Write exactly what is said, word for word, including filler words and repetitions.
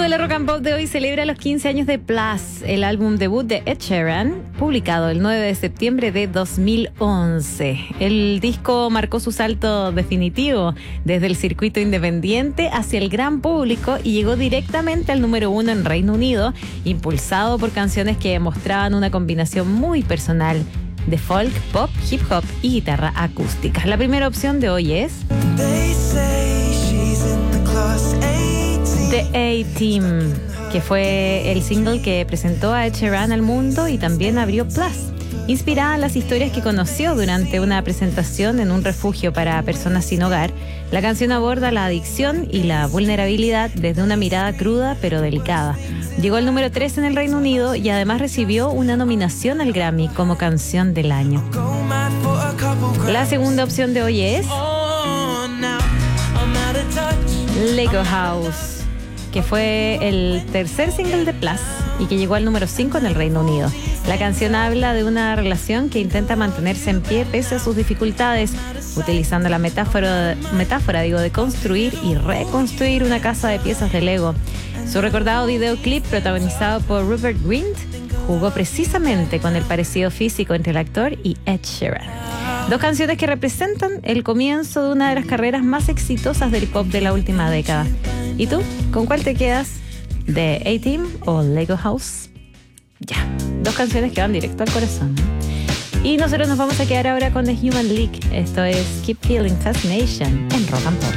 Duele Rock and Pop de hoy celebra los quince años de Plus, el álbum debut de Ed Sheeran, publicado el nueve de septiembre de dos mil once. El disco marcó su salto definitivo desde el circuito independiente hacia el gran público y llegó directamente al número uno en Reino Unido, impulsado por canciones que mostraban una combinación muy personal de folk, pop, hip hop y guitarra acústica. La primera opción de hoy es The A-Team, que fue el single que presentó a Ed Sheeran al mundo y también abrió Plus. Inspirada en las historias que conoció durante una presentación en un refugio para personas sin hogar, la canción aborda la adicción y la vulnerabilidad desde una mirada cruda pero delicada. Llegó al número tres en el Reino Unido y además recibió una nominación al Grammy como canción del año. La segunda opción de hoy es Lego House, que fue el tercer single de Plus y que llegó al número cinco en el Reino Unido. La canción habla de una relación que intenta mantenerse en pie pese a sus dificultades, utilizando la metáfora, metáfora digo, de construir y reconstruir una casa de piezas de Lego. Su recordado videoclip, protagonizado por Rupert Grint, jugó precisamente con el parecido físico entre el actor y Ed Sheeran. Dos canciones que representan el comienzo de una de las carreras más exitosas del pop de la última década. ¿Y tú? ¿Con cuál te quedas? ¿The A-Team o Lego House? Ya, dos canciones que van directo al corazón. Y nosotros nos vamos a quedar ahora con The Human League. Esto es Keep Feeling Fascination en Rock and Pop.